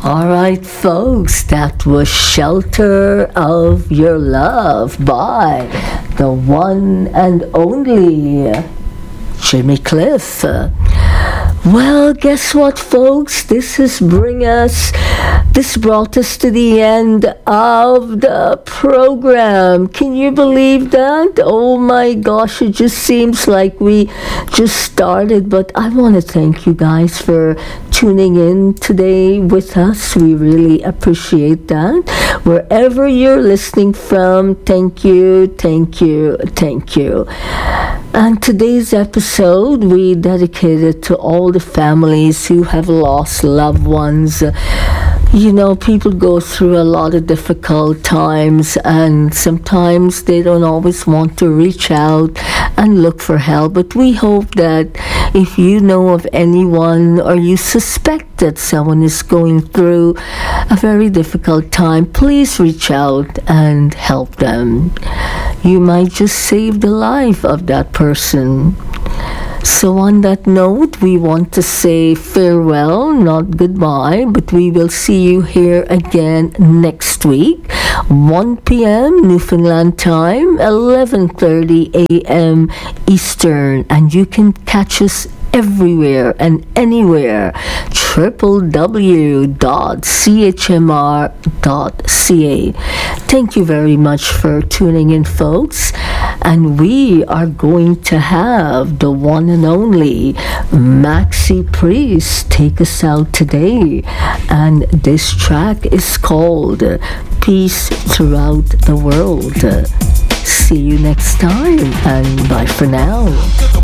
All right, folks, that was Shelter of Your Love by the one and only Jimmy Cliff. Well, guess what, folks? This brought us to the end of the program. Can you believe that? Oh my gosh, it just seems like we just started. But I want to thank you guys for tuning in today with us. We really appreciate that. Wherever you're listening from, thank you, thank you, thank you. And today's episode we dedicated to all the families who have lost loved ones. You know, people go through a lot of difficult times, and sometimes they don't always want to reach out and look for help. But we hope that if you know of anyone or you suspect that someone is going through a very difficult time, please reach out and help them. You might just save the life of that person. So on that note, we want to say farewell, not goodbye, but we will see you here again next week, 1 p.m. Newfoundland time, 11:30 a.m. Eastern, and you can catch us everywhere and anywhere, www.chmr.ca. Thank you very much for tuning in, folks, and we are going to have the one and only Maxi Priest take us out today, and this track is called Peace Throughout the World. See you next time, and bye for now.